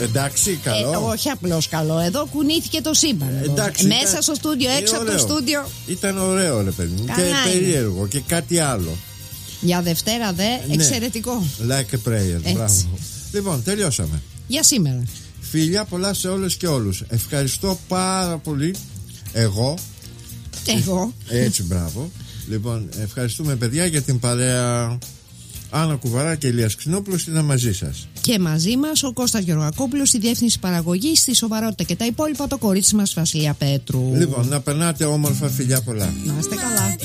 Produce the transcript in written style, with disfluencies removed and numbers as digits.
Εντάξει, καλό. Όχι απλώς καλό. Εδώ κουνήθηκε το σύμπαν. Μέσα στο στούντιο, έξω από το στούντιο. Ήταν ωραίο, ρε παιδί μου. Και περίεργο και κάτι άλλο. Για Δευτέρα εξαιρετικό. Like a prayer. Μπράβο. Λοιπόν, τελειώσαμε. Για σήμερα. Φιλιά πολλά σε όλες και όλους. Ευχαριστώ πάρα πολύ. Εγώ. Έτσι, μπράβο. Λοιπόν, ευχαριστούμε, παιδιά, για την παρέα. Άννα Κουβαρά και Ηλίας Ξινόπουλος ήταν μαζί σας. Και μαζί μας ο Κώστας Γεωργακόπουλος στη διεύθυνση παραγωγής, στη σοβαρότητα και τα υπόλοιπα, το κορίτσι μας Βασιλεία Πέτρου. Λοιπόν, να περνάτε όμορφα, φιλιά πολλά. Να είστε καλά.